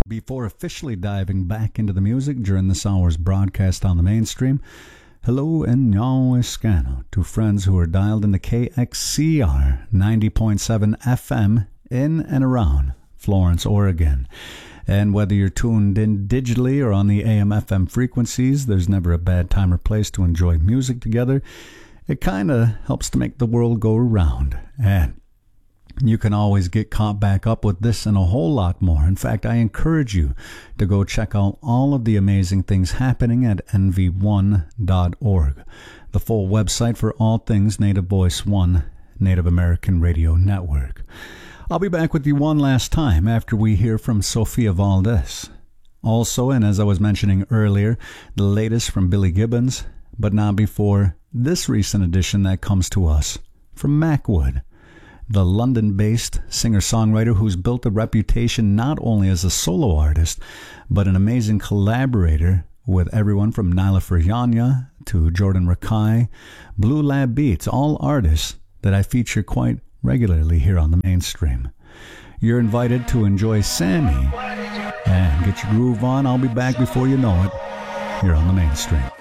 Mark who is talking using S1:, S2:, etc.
S1: Before officially diving back into the music during this hour's broadcast on the mainstream, hello and Nyaweskano to friends who are dialed into KXCR 90.7 FM in and around Florence, Oregon. And whether you're tuned in digitally or on the AM/FM frequencies, there's never a bad time or place to enjoy music together. It kind of helps to make the world go around. And you can always get caught back up with this and a whole lot more. In fact, I encourage you to go check out all of the amazing things happening at nv1.org, the full website for all things Native Voice One, Native American Radio Network. I'll be back with you one last time after we hear from Sophia Valdez. Also, and as I was mentioning earlier, the latest from Billy Gibbons, but not before this recent addition that comes to us from Macwood, the London-based singer-songwriter who's built a reputation not only as a solo artist, but an amazing collaborator with everyone from Nyla Ferjanya to Jordan Rakai, Blue Lab Beats, all artists that I feature quite regularly here on the mainstream. You're invited to enjoy Sammy and get your groove on. I'll be back before you know it here on the mainstream.